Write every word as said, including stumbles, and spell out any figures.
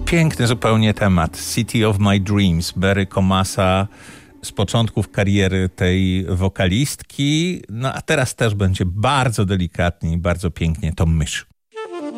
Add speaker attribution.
Speaker 1: Piękny zupełnie temat. City of My Dreams, Barry Comassa z początków kariery tej wokalistki. No a teraz też będzie bardzo delikatnie i bardzo pięknie to mysz.